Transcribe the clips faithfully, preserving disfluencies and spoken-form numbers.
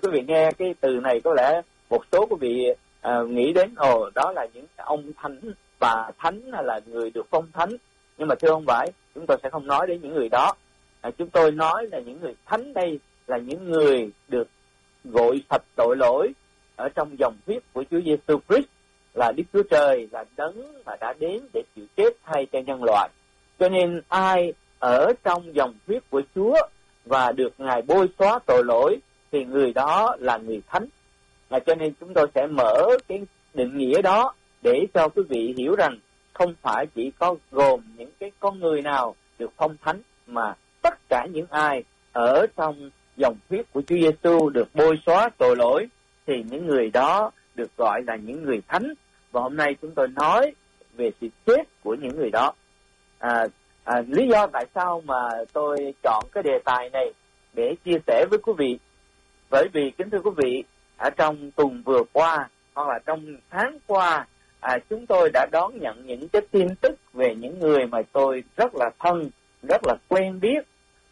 quý vị nghe cái từ này có lẽ một số quý vị à, nghĩ đến ồ đó là những ông thánh bà thánh hay là người được phong thánh, nhưng mà thưa không phải, chúng tôi sẽ không nói đến những người đó. À, chúng tôi nói là những người thánh đây là những người được gội sạch tội lỗi ở trong dòng huyết của Chúa Giêsu Christ, là Đức Chúa Trời là đấng mà đã đến để chịu chết thay cho nhân loại. Cho nên ai ở trong dòng huyết của Chúa và được Ngài bôi xóa tội lỗi thì người đó là người thánh. À, cho nên chúng tôi sẽ mở cái định nghĩa đó để cho quý vị hiểu rằng không phải chỉ có gồm những cái con người nào được phong thánh, mà tất cả những ai ở trong dòng huyết của Chúa Giêsu được bôi xóa tội lỗi thì những người đó được gọi là những người thánh. Và hôm nay chúng tôi nói về sự chết của những người đó. À, à, lý do tại sao mà tôi chọn cái đề tài này để chia sẻ với quý vị, bởi vì kính thưa quý vị, ở trong tuần vừa qua hoặc là trong tháng qua, à, chúng tôi đã đón nhận những cái tin tức về những người mà tôi rất là thân, rất là quen biết,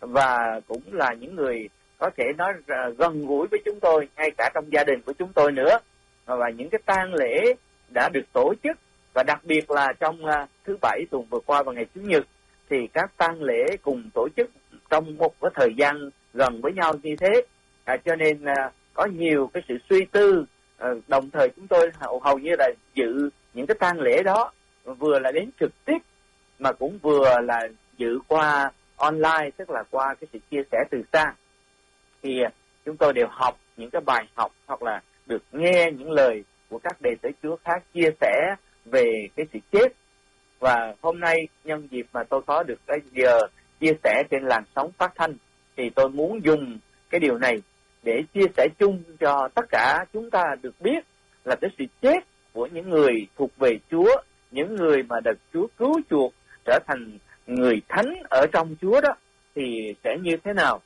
và cũng là những người có thể nói gần gũi với chúng tôi, ngay cả trong gia đình của chúng tôi nữa. Và những cái tang lễ đã được tổ chức, và đặc biệt là trong uh, thứ Bảy tuần vừa qua và ngày Chủ nhật thì các tang lễ cùng tổ chức trong một cái thời gian gần với nhau như thế. À, cho nên uh, có nhiều cái sự suy tư, uh, đồng thời chúng tôi hầu, hầu như là dự những cái tang lễ đó, vừa là đến trực tiếp mà cũng vừa là dự qua online, tức là qua cái sự chia sẻ từ xa. Thì uh, chúng tôi đều học những cái bài học hoặc là được nghe những lời của các đệ tử Chúa khác chia sẻ về cái sự chết. Và hôm nay nhân dịp mà tôi có được cái giờ chia sẻ trên làn sóng phát thanh thì tôi muốn dùng cái điều này để chia sẻ chung cho tất cả chúng ta được biết là cái sự chết của những người thuộc về Chúa, những người mà được Chúa cứu chuộc trở thành người thánh ở trong Chúa đó thì sẽ như thế nào.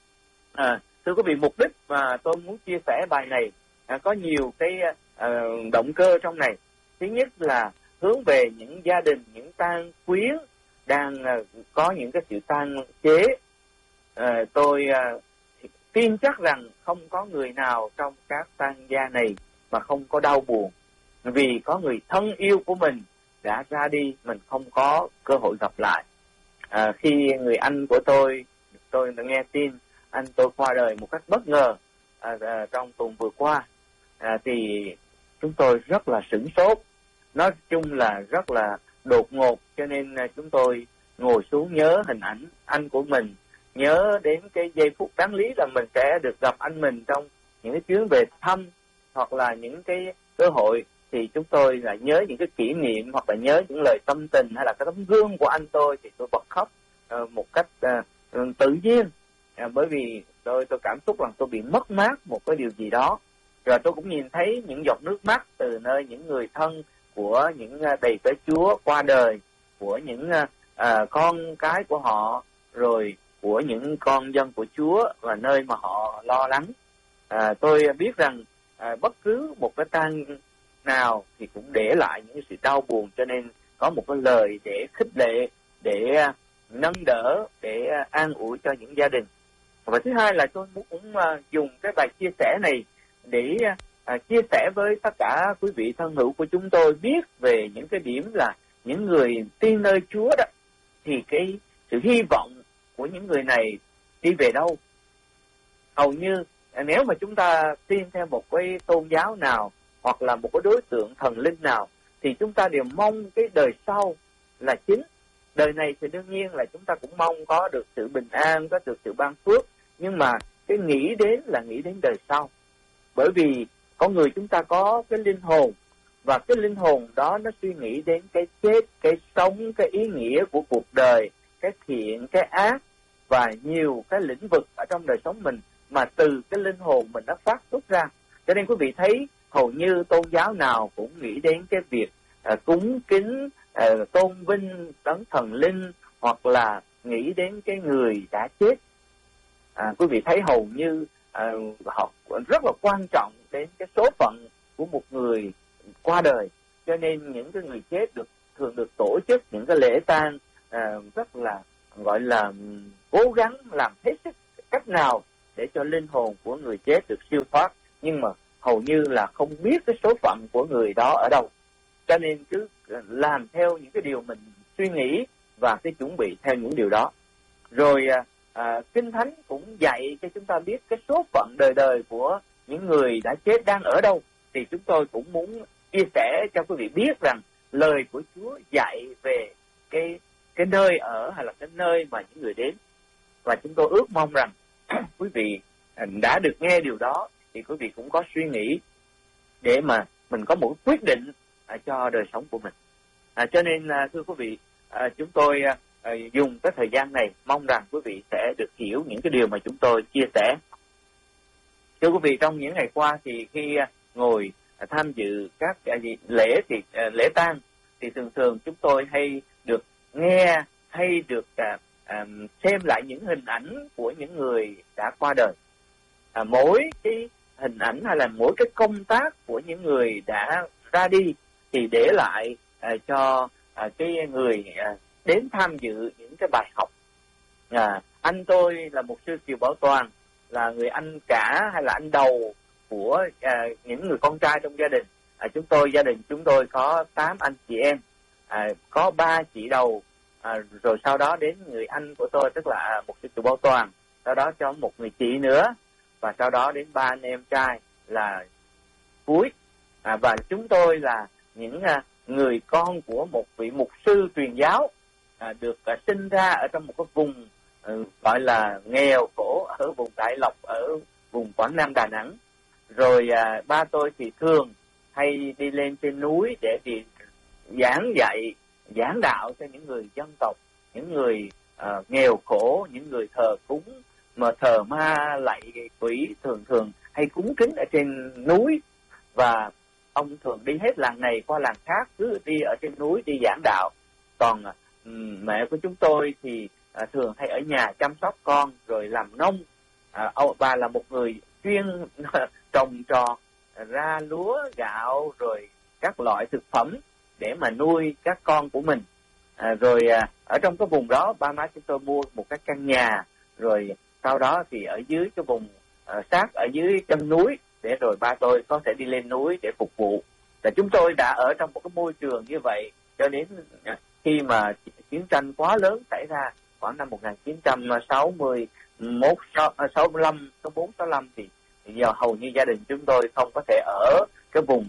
À, thưa quý vị, mục đích mà tôi muốn chia sẻ bài này à, có nhiều cái à, động cơ trong này. Thứ nhất là hướng về những gia đình, những tang quyến đang à, có những cái sự tang chế. À, tôi à, tin chắc rằng không có người nào trong các tang gia này mà không có đau buồn, vì có người thân yêu của mình đã ra đi, mình không có cơ hội gặp lại. À, khi người anh của tôi, tôi đã nghe tin anh tôi qua đời một cách bất ngờ à, à, trong tuần vừa qua, à, thì chúng tôi rất là sửng sốt. Nói chung là rất là đột ngột, cho nên à, chúng tôi ngồi xuống nhớ hình ảnh anh của mình, nhớ đến cái giây phút đáng lý là mình sẽ được gặp anh mình trong những cái chuyến về thăm hoặc là những cái cơ hội, thì chúng tôi lại nhớ những cái kỷ niệm hoặc là nhớ những lời tâm tình hay là cái tấm gương của anh tôi, thì tôi bật khóc uh, một cách uh, tự nhiên, uh, bởi vì tôi tôi cảm xúc rằng tôi bị mất mát một cái điều gì đó. Rồi tôi cũng nhìn thấy những giọt nước mắt từ nơi những người thân của những uh, đầy tớ Chúa qua đời, của những uh, uh, con cái của họ, rồi của những con dân của Chúa và nơi mà họ lo lắng. À, tôi biết rằng à, bất cứ một cái tang nào thì cũng để lại những sự đau buồn, cho nên có một cái lời để khích lệ, để à, nâng đỡ, để à, an ủi cho những gia đình. Và thứ hai là tôi muốn cũng à, dùng cái bài chia sẻ này để à, chia sẻ với tất cả quý vị thân hữu của chúng tôi biết về những cái điểm là những người tin nơi Chúa đó, thì cái sự hy vọng của những người này đi về đâu. Hầu như nếu mà chúng ta tin theo một cái tôn giáo nào hoặc là một cái đối tượng thần linh nào thì chúng ta đều mong cái đời sau là chính. Đời này thì đương nhiên là chúng ta cũng mong có được sự bình an, có được sự ban phước, nhưng mà cái nghĩ đến là nghĩ đến đời sau. Bởi vì con người chúng ta có cái linh hồn, và cái linh hồn đó nó suy nghĩ đến cái chết, cái sống, cái ý nghĩa của cuộc đời, cái thiện, cái ác và nhiều cái lĩnh vực ở trong đời sống mình mà từ cái linh hồn mình nó phát xuất ra. Cho nên quý vị thấy hầu như tôn giáo nào cũng nghĩ đến cái việc uh, cúng kính, uh, tôn vinh đấng thần linh, hoặc là nghĩ đến cái người đã chết. À, quý vị thấy hầu như uh, họ rất là quan trọng đến cái số phận của một người qua đời. Cho nên những cái người chết được thường được tổ chức những cái lễ tang uh, rất là gọi là cố gắng làm hết sức cách nào để cho linh hồn của người chết được siêu thoát, nhưng mà hầu như là không biết cái số phận của người đó ở đâu, cho nên cứ làm theo những cái điều mình suy nghĩ và cái chuẩn bị theo những điều đó. Rồi à, à, Kinh Thánh cũng dạy cho chúng ta biết cái số phận đời đời của những người đã chết đang ở đâu. Thì chúng tôi cũng muốn chia sẻ cho quý vị biết rằng lời của Chúa dạy về cái cái nơi ở hay là cái nơi mà những người đến, và chúng tôi ước mong rằng quý vị đã được nghe điều đó thì quý vị cũng có suy nghĩ để mà mình có một quyết định à, cho đời sống của mình. À, cho nên à, thưa quý vị, à, chúng tôi à, dùng cái thời gian này mong rằng quý vị sẽ được hiểu những cái điều mà chúng tôi chia sẻ. Thưa quý vị, trong những ngày qua thì khi à, ngồi à, tham dự các à, lễ thì à, lễ tang thì thường thường chúng tôi hay được nghe hay được à, à, xem lại những hình ảnh của những người đã qua đời. À, mỗi cái hình ảnh hay là mỗi cái công tác của những người đã ra đi thì để lại à, cho à, cái người à, đến tham dự những cái bài học. À, anh tôi là mục sư Kiều Bảo Toàn, là người anh cả hay là anh đầu của à, những người con trai trong gia đình. À, chúng tôi gia đình chúng tôi có tám anh chị em, à, có ba chị đầu, à, rồi sau đó đến người anh của tôi tức là mục sư Kiều Bảo Toàn, sau đó cho một người chị nữa, và sau đó đến ba anh em trai là cuối. À, và chúng tôi là những à, người con của một vị mục sư truyền giáo, à, được à, sinh ra ở trong một cái vùng à, gọi là nghèo khổ ở vùng Đại Lộc, ở vùng Quảng Nam, Đà Nẵng. Rồi à, ba tôi thì thường hay đi lên trên núi để đi giảng dạy, giảng đạo cho những người dân tộc, những người à, nghèo khổ, những người thờ cúng mà thờ ma lạy quỷ, thường thường hay cúng kính ở trên núi. Và ông thường đi hết làng này qua làng khác, cứ đi ở trên núi đi giảng đạo. Còn um, mẹ của chúng tôi thì à, thường hay ở nhà chăm sóc con rồi làm nông. À, bà là một người chuyên trồng trọt ra lúa, gạo rồi các loại thực phẩm để mà nuôi các con của mình. À, rồi à, ở trong cái vùng đó ba má chúng tôi mua một cái căn nhà, rồi sau đó thì ở dưới cái vùng uh, sát ở dưới chân núi để rồi ba tôi có thể đi lên núi để phục vụ. Và chúng tôi đã ở trong một cái môi trường như vậy cho đến uh, khi mà chiến tranh quá lớn xảy ra khoảng năm một nghìn chín trăm sáu mươi mốt, sáu mươi lăm, sáu mươi bốn, sáu mươi lăm thì giờ hầu như gia đình chúng tôi không có thể ở cái vùng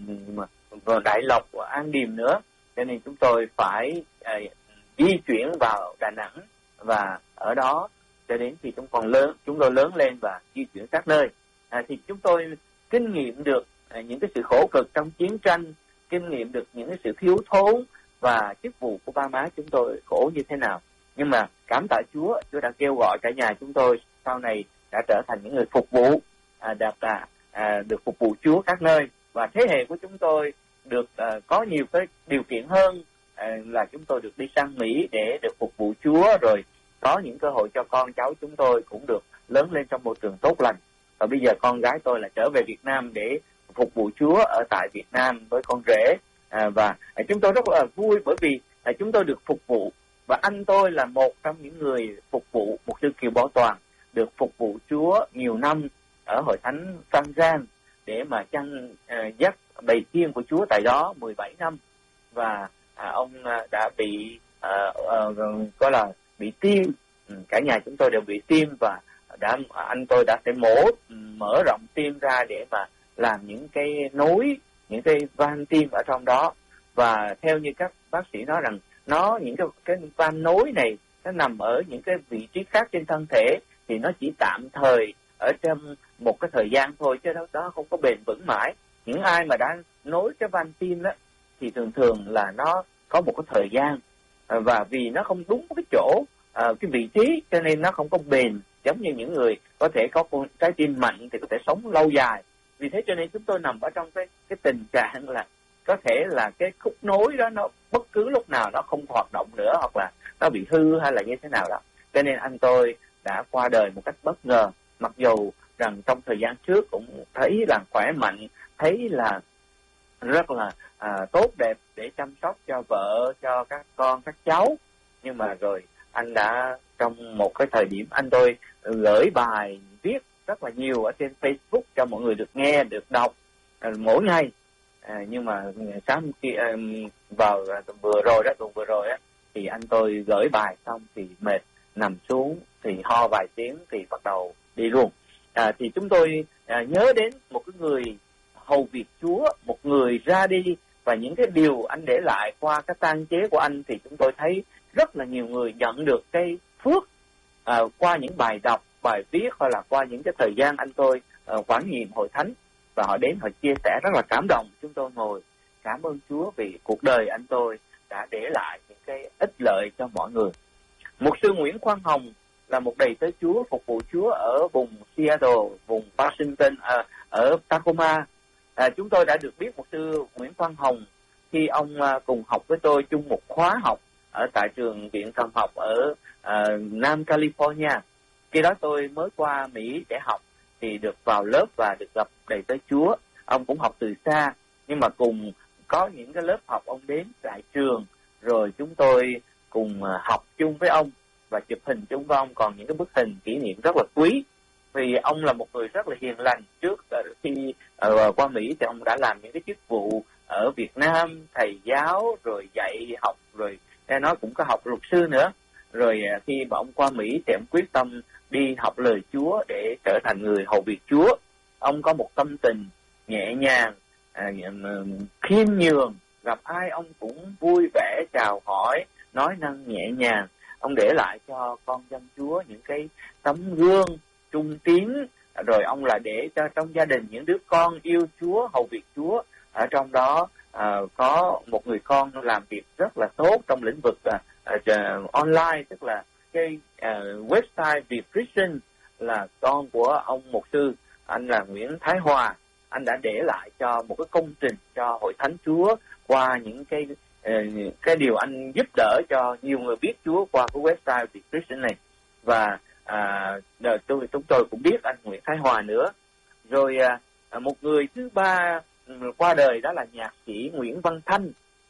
Đại Lộc của An Điềm nữa, cho nên chúng tôi phải uh, di chuyển vào Đà Nẵng, và ở đó cho đến khi chúng còn lớn, chúng tôi lớn lên và di chuyển các nơi. À, thì chúng tôi kinh nghiệm được à, những cái sự khổ cực trong chiến tranh, kinh nghiệm được những cái sự thiếu thốn và chức vụ của ba má chúng tôi khổ như thế nào. Nhưng mà cảm tạ Chúa, Chúa đã kêu gọi cả nhà chúng tôi sau này đã trở thành những người phục vụ, à, đạt, à, à, được phục vụ Chúa các nơi. Và thế hệ của chúng tôi được à, có nhiều cái điều kiện hơn, à, là chúng tôi được đi sang Mỹ để được phục vụ Chúa, rồi có những cơ hội cho con cháu chúng tôi cũng được lớn lên trong môi trường tốt lành. Và bây giờ con gái tôi là trở về Việt Nam để phục vụ Chúa ở tại Việt Nam với con rể. À, và à, chúng tôi rất là vui bởi vì à, chúng tôi được phục vụ. Và anh tôi là một trong những người phục vụ, mục sư Kiều Bảo Toàn, được phục vụ Chúa nhiều năm ở hội thánh Phan Giang để mà chăn à, dắt bầy chiên của Chúa tại đó mười bảy năm. Và à, ông à, đã bị à, à, gọi là bị tiêm, cả nhà chúng tôi đều bị tiêm, và đã anh tôi đã phải mổ mở rộng tim ra để mà làm những cái nối, những cái van tim ở trong đó. Và theo như các bác sĩ nói rằng nó những cái cái van nối này nó nằm ở những cái vị trí khác trên thân thể, thì nó chỉ tạm thời ở trong một cái thời gian thôi, chứ đó, đó không có bền vững mãi. Những ai mà đã nối cái van tim đó thì thường thường là nó có một cái thời gian, và vì nó không đúng cái chỗ, à, cái vị trí, cho nên nó không có bền giống như những người có thể có trái tim mạnh thì có thể sống lâu dài. Vì thế cho nên chúng tôi nằm ở trong cái cái tình trạng là có thể là cái khúc nối đó nó bất cứ lúc nào nó không hoạt động nữa, hoặc là nó bị hư hay là như thế nào đó. Cho nên anh tôi đã qua đời một cách bất ngờ, mặc dù rằng trong thời gian trước cũng thấy là khỏe mạnh, thấy là rất là à, tốt đẹp để chăm sóc cho vợ, cho các con, các cháu. Nhưng mà rồi anh đã trong một cái thời điểm anh tôi gửi bài viết rất là nhiều ở trên Facebook cho mọi người được nghe, được đọc à, mỗi ngày. À, nhưng mà sáng khi à, vào tuần vừa rồi đó, tuần vừa rồi á, thì anh tôi gửi bài xong thì mệt, nằm xuống thì ho vài tiếng thì bắt đầu đi luôn. À, thì chúng tôi à, nhớ đến một cái người hầu việc Chúa, một người ra đi, và những cái điều anh để lại qua cái tang chế của anh thì chúng tôi thấy rất là nhiều người nhận được cái phước à, qua những bài đọc, bài viết, hoặc là qua những cái thời gian anh tôi uh, quản nhiệm hội thánh, và họ đến họ chia sẻ rất là cảm động. Chúng tôi ngồi cảm ơn Chúa vì cuộc đời anh tôi đã để lại những cái ích lợi cho mọi người. Mục sư Nguyễn Quang Hồng là một đầy tớ Chúa, phục vụ Chúa ở vùng Seattle, vùng Washington, à, ở Tacoma. À, chúng tôi đã được biết mục sư Nguyễn Quang Hồng khi ông à, cùng học với tôi chung một khóa học ở tại trường Viện Thần học ở à, Nam California. Khi đó tôi mới qua Mỹ để học thì được vào lớp và được gặp đầy tớ Chúa. Ông cũng học từ xa, nhưng mà cùng có những cái lớp học ông đến tại trường, rồi chúng tôi cùng học chung với ông và chụp hình chung với ông. Còn những cái bức hình kỷ niệm rất là quý, vì ông là một người rất là hiền lành. Trước khi uh, qua Mỹ thì ông đã làm những cái chức vụ ở Việt Nam, thầy giáo, rồi dạy học, rồi nghe nói cũng có học luật sư nữa. Rồi uh, khi mà ông qua Mỹ thì ông quyết tâm đi học lời Chúa để trở thành người hầu việc Chúa. Ông có một tâm tình nhẹ nhàng, uh, khiêm nhường, gặp ai ông cũng vui vẻ chào hỏi, nói năng nhẹ nhàng. Ông để lại cho con dân Chúa những cái tấm gương trung tín, rồi ông là để cho trong gia đình những đứa con yêu Chúa, hầu việc Chúa. Ở trong đó à, có một người con làm việc rất là tốt trong lĩnh vực à, à, online, tức là cái à, website Việt Christian, là con của ông mục sư, anh là Nguyễn Thái Hòa. Anh đã để lại cho một cái công trình cho Hội Thánh Chúa qua những cái cái điều anh giúp đỡ cho nhiều người biết Chúa qua cái website Việt Christian này. Và à, tôi chúng tôi cũng biết anh Nguyễn Thái Hòa nữa. Rồi à, một người thứ ba qua đời đó là nhạc sĩ Nguyễn Văn Thanh.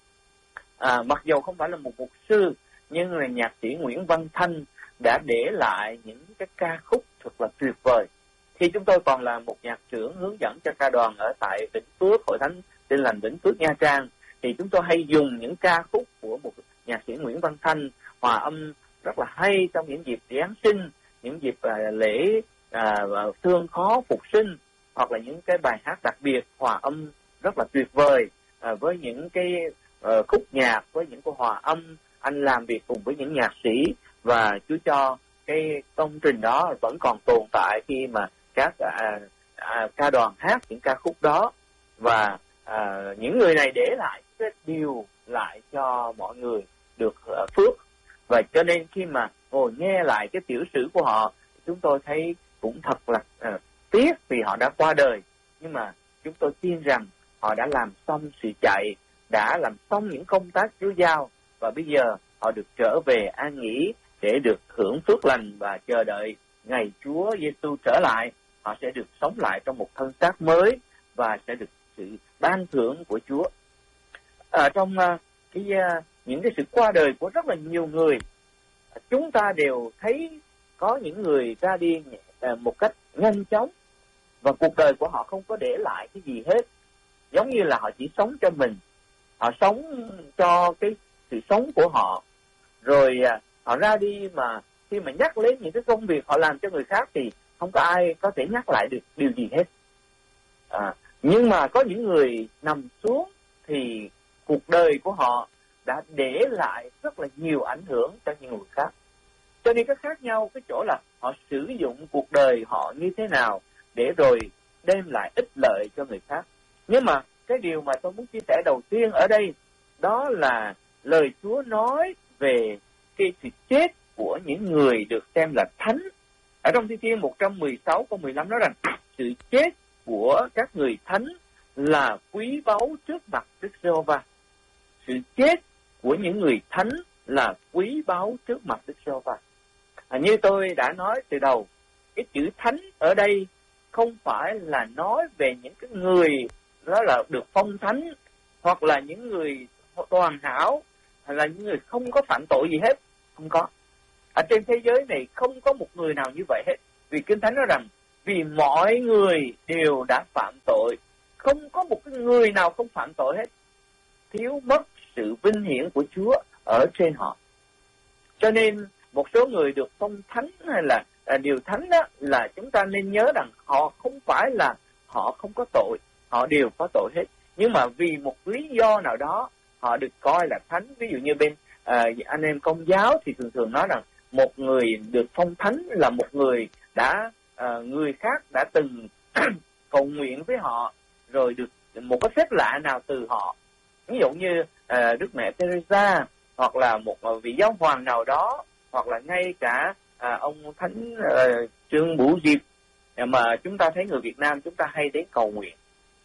À, mặc dù không phải là một mục sư, nhưng là nhạc sĩ Nguyễn Văn Thanh đã để lại những cái ca khúc thật là tuyệt vời. Khi chúng tôi còn là một nhạc trưởng hướng dẫn cho ca đoàn ở tại Vĩnh Phước, Hội Thánh Tin Lành Vĩnh Phước Nha Trang, thì chúng tôi hay dùng những ca khúc của một nhạc sĩ Nguyễn Văn Thanh hòa âm rất là hay trong những dịp Giáng sinh, những dịp à, lễ à, thương khó phục sinh, hoặc là những cái bài hát đặc biệt hòa âm rất là tuyệt vời à, với những cái uh, khúc nhạc, với những cái hòa âm. Anh làm việc cùng với những nhạc sĩ, và Chúa cho cái công trình đó vẫn còn tồn tại khi mà các à, à, ca đoàn hát những ca khúc đó. Và à, những người này để lại cái điều lại cho mọi người được uh, phước. Và cho nên khi mà ngồi nghe lại cái tiểu sử của họ, chúng tôi thấy cũng thật là uh, tiếc vì họ đã qua đời. Nhưng mà chúng tôi tin rằng họ đã làm xong sự chạy, đã làm xong những công tác Chúa giao, và bây giờ họ được trở về an nghỉ để được hưởng phước lành và chờ đợi ngày Chúa Giêsu trở lại. Họ sẽ được sống lại trong một thân xác mới và sẽ được sự ban thưởng của Chúa. Ở trong uh, cái uh, những cái sự qua đời của rất là nhiều người, chúng ta đều thấy có những người ra đi uh, một cách nhanh chóng, và cuộc đời của họ không có để lại cái gì hết. Giống như là họ chỉ sống cho mình, họ sống cho cái sự sống của họ, rồi uh, họ ra đi mà khi mà nhắc đến những cái công việc họ làm cho người khác thì không có ai có thể nhắc lại được điều gì hết. À, nhưng mà có những người nằm xuống thì cuộc đời của họ đã để lại rất là nhiều ảnh hưởng cho những người khác. Cho nên cái khác nhau cái chỗ là họ sử dụng cuộc đời họ như thế nào để rồi đem lại ích lợi cho người khác. Nhưng mà cái điều mà tôi muốn chia sẻ đầu tiên ở đây đó là lời Chúa nói về cái sự chết của những người được xem là thánh. Ở trong Thi Thiên một trăm mười sáu câu mười lăm nói rằng sự chết của các người thánh là quý báu trước mặt Đức Giê-hô-va. Sự chết của những người thánh là quý báu trước mặt Đức Giê-hô-va. À, như tôi đã nói từ đầu, cái chữ thánh ở đây không phải là nói về những cái người đó là được phong thánh, hoặc là những người toàn hảo, hay là những người không có phạm tội gì hết. Không có. Ở trên thế giới này không có một người nào như vậy hết. Vì Kinh Thánh nói rằng vì mọi người đều đã phạm tội, không có một cái người nào không phạm tội hết, thiếu mất sự vinh hiển của Chúa ở trên họ. Cho nên một số người được phong thánh hay là à, điều thánh đó, là chúng ta nên nhớ rằng họ không phải là họ không có tội, họ đều có tội hết. Nhưng mà vì một lý do nào đó họ được coi là thánh. Ví dụ như bên à, anh em Công giáo thì thường thường nói rằng một người được phong thánh là một người đã à, người khác đã từng cầu nguyện với họ, rồi được một cái phép lạ nào từ họ. Ví dụ như à, Đức Mẹ Teresa, hoặc là một vị giáo hoàng nào đó, hoặc là ngay cả à, ông Thánh à, Trương Bửu Diệp, mà chúng ta thấy người Việt Nam chúng ta hay đến cầu nguyện.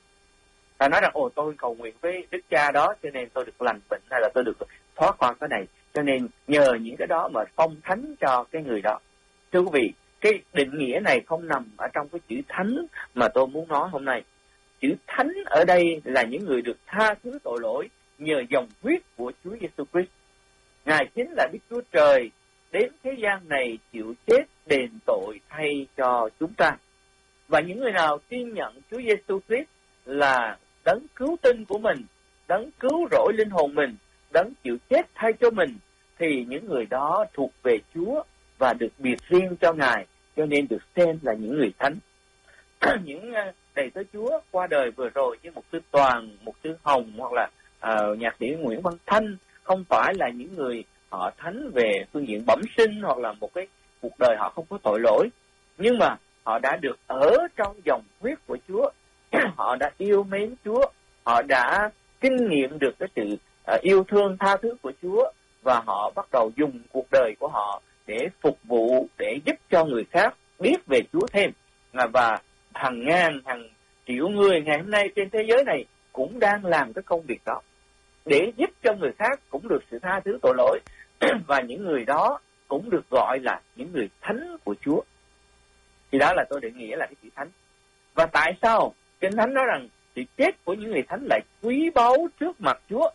Ta nói rằng ồ tôi cầu nguyện với Đức Cha đó cho nên tôi được lành bệnh, hay là tôi được thoát qua cái này, cho nên nhờ những cái đó mà phong thánh cho cái người đó. Thưa quý vị, cái định nghĩa này không nằm ở trong cái chữ thánh mà tôi muốn nói hôm nay. Chữ thánh ở đây là những người được tha thứ tội lỗi nhờ dòng huyết của Chúa Giêsu Christ. Ngài chính là Đức Chúa Trời đến thế gian này chịu chết đền tội thay cho chúng ta. Và những người nào tin nhận Chúa Giêsu Christ là đấng cứu tinh của mình, đấng cứu rỗi linh hồn mình, đấng chịu chết thay cho mình, thì những người đó thuộc về Chúa và được biệt riêng cho Ngài, cho nên được xem là những người thánh. Những đầy tớ Chúa qua đời vừa rồi như Mục sư Toàn, Mục sư Hồng, hoặc là uh, nhạc sĩ Nguyễn Văn Thanh, không phải là những người họ thánh về phương diện bẩm sinh, hoặc là một cái cuộc đời họ không có tội lỗi, nhưng mà họ đã được ở trong dòng huyết của Chúa. Họ đã yêu mến Chúa, họ đã kinh nghiệm được cái sự uh, yêu thương tha thứ của Chúa, và họ bắt đầu dùng cuộc đời của họ để phục vụ, để giúp cho người khác biết về Chúa thêm. Và hàng ngàn, hàng triệu người ngày hôm nay trên thế giới này cũng đang làm cái công việc đó, để giúp cho người khác cũng được sự tha thứ tội lỗi. Và những người đó cũng được gọi là những người thánh của Chúa. Thì đó là tôi định nghĩa là cái chữ thánh. Và tại sao Kinh Thánh nói rằng sự chết của những người thánh lại quý báu trước mặt Chúa?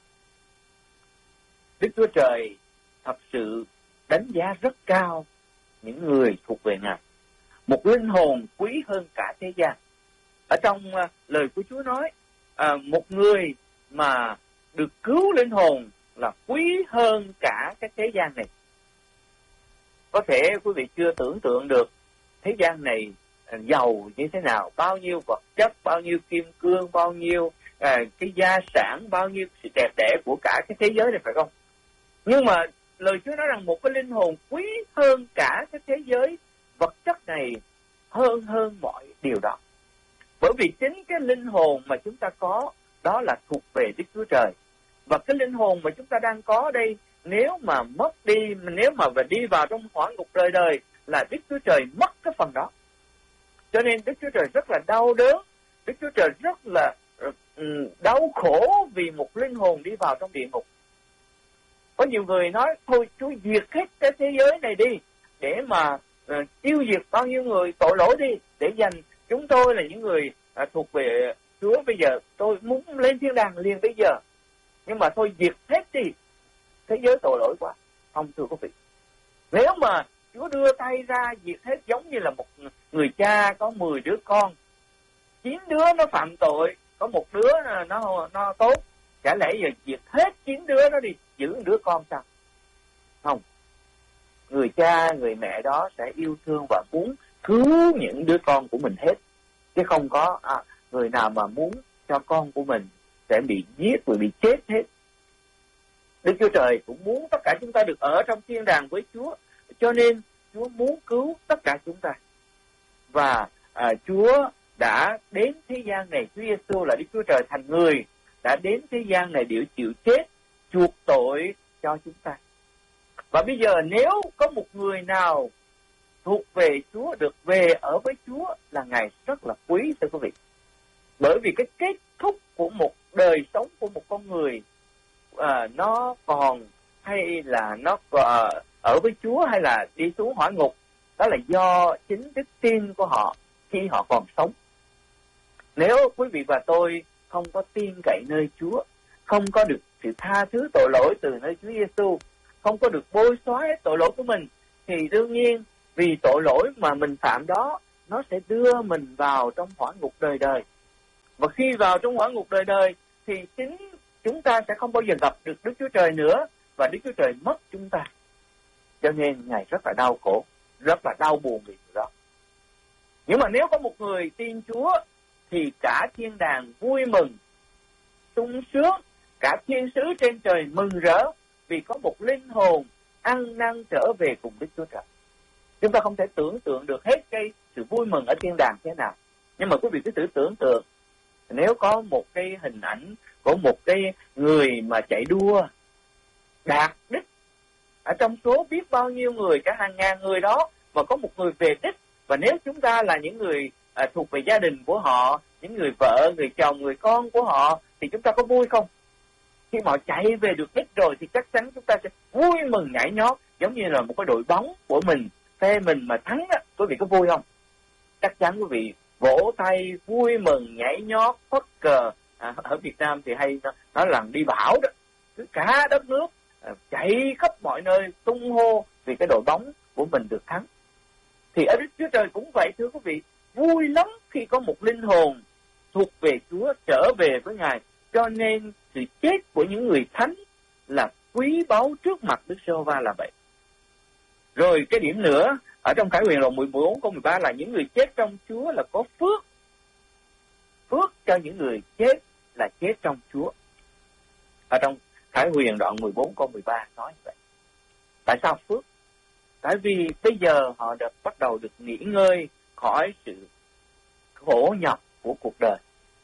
Đức Chúa Trời thật sự đánh giá rất cao những người thuộc về Ngài. Một linh hồn quý hơn cả thế gian. Ở trong uh, lời của Chúa nói, uh, một người mà được cứu linh hồn là quý hơn cả cái thế gian này. Có thể quý vị chưa tưởng tượng được thế gian này uh, giàu như thế nào, bao nhiêu vật chất, bao nhiêu kim cương, bao nhiêu uh, cái gia sản, bao nhiêu sự đẹp đẽ của cả cái thế giới này, phải không? Nhưng mà lời Chúa nói rằng một cái linh hồn quý hơn cả cái thế giới vật chất này, hơn hơn mọi điều đó. Bởi vì chính cái linh hồn mà chúng ta có đó là thuộc về Đức Chúa Trời. Và cái linh hồn mà chúng ta đang có đây, nếu mà mất đi, nếu mà đi vào trong hỏa ngục đời đời, là Đức Chúa Trời mất cái phần đó. Cho nên Đức Chúa Trời rất là đau đớn, Đức Chúa Trời rất là uh, đau khổ vì một linh hồn đi vào trong địa ngục. Có nhiều người nói thôi Chúa diệt hết cái thế giới này đi, để mà uh, tiêu diệt bao nhiêu người tội lỗi đi, để dành chúng tôi là những người uh, thuộc về Chúa, bây giờ tôi muốn lên thiên đàng liền bây giờ. Nhưng mà thôi diệt hết đi, thế giới tội lỗi quá. Không, thưa quý vị, nếu mà Chúa đưa tay ra diệt hết, giống như là một người cha có mười đứa con, chín đứa nó phạm tội, có một đứa nó nó tốt, chả lẽ giờ diệt hết chín đứa nó đi giữ đứa con sao? Không, người cha người mẹ đó sẽ yêu thương và muốn cứu những đứa con của mình hết, chứ không có à, người nào mà muốn cho con của mình sẽ bị giết rồi bị chết hết. Đức Chúa Trời cũng muốn tất cả chúng ta được ở trong thiên đàng với Chúa, cho nên Chúa muốn cứu tất cả chúng ta. Và à, Chúa đã đến thế gian này, Chúa Giêsu là Đức Chúa Trời thành người, đã đến thế gian này để chịu chết, chuộc tội cho chúng ta. Và bây giờ nếu có một người nào thuộc về Chúa, được về ở với Chúa, là Ngài rất là quý, thưa quý vị. Bởi vì cái kết thúc của một đời sống của một con người à, nó còn hay là nó còn ở với Chúa hay là đi xuống hỏa ngục, đó là do chính đức tin của họ khi họ còn sống. Nếu quý vị và tôi không có tin cậy nơi Chúa, không có được sự tha thứ tội lỗi từ nơi Chúa Giêsu, không có được bôi xóa hết tội lỗi của mình, thì đương nhiên vì tội lỗi mà mình phạm đó, nó sẽ đưa mình vào trong hỏa ngục đời đời. Và khi vào trong hỏa ngục đời đời thì chính chúng ta sẽ không bao giờ gặp được Đức Chúa Trời nữa, và Đức Chúa Trời mất chúng ta. Cho nên Ngài rất là đau khổ, rất là đau buồn vì điều đó. Nhưng mà nếu có một người tin Chúa thì cả thiên đàng vui mừng, sung sướng, cả thiên sứ trên trời mừng rỡ vì có một linh hồn ăn năn trở về cùng Đức Chúa Trời. Chúng ta không thể tưởng tượng được hết cái sự vui mừng ở thiên đàng thế nào. Nhưng mà quý vị cứ thử tưởng tượng, nếu có một cái hình ảnh của một cái người mà chạy đua đạt đích, ở trong số biết bao nhiêu người, cả hàng ngàn người đó, mà có một người về đích, và nếu chúng ta là những người à, thuộc về gia đình của họ, những người vợ, người chồng, người con của họ, thì chúng ta có vui không? Khi mà họ chạy về được đích rồi thì chắc chắn chúng ta sẽ vui mừng nhảy nhót, giống như là một cái đội bóng của mình, phe mình mà thắng á, quý vị có vui không? Chắc chắn quý vị vỗ tay vui mừng nhảy nhót phất cờ. À, ở Việt Nam thì hay nói là đi bão đó, cứ cả đất nước à, chạy khắp mọi nơi tung hô vì cái đội bóng của mình được thắng. Thì ở Đức Chúa Trời cũng vậy thưa quý vị, vui lắm khi có một linh hồn thuộc về Chúa trở về với Ngài. Cho nên sự chết của những người thánh là quý báu trước mặt Đức Giê-hô-va là vậy. Rồi cái điểm nữa ở trong Khải Huyền đoạn mười bốn câu mười ba là những người chết trong Chúa là có phước. Phước cho những người chết là chết trong Chúa. Ở trong Khải Huyền đoạn mười bốn câu mười ba nói vậy. Tại sao phước? Tại vì bây giờ họ được bắt đầu được nghỉ ngơi khỏi sự khổ nhọc của cuộc đời.